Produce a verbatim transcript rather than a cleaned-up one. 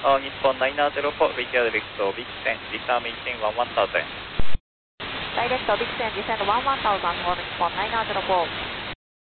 Uh, Nippon nine zero four, redirect big ten, descend maintain one one thousand. Direct big ten, descend one one thousand for Nippon nine zero four.